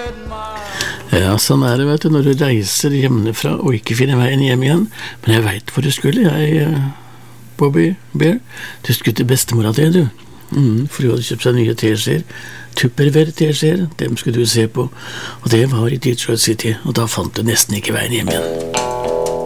Ja, sånn det, vet du, når du reiser hjemmefra og ikke finner veien hjem igjen. Men jeg vet hvor du skulle, Bobby Bear. Du skulle til bestemora til, du. For du hadde kjøpt seg nye teskjeer. Tupperware-teskjeer, dem skulle du se på. Og det var i Detroit City, og da fant du nesten ikke veien hjem igjen.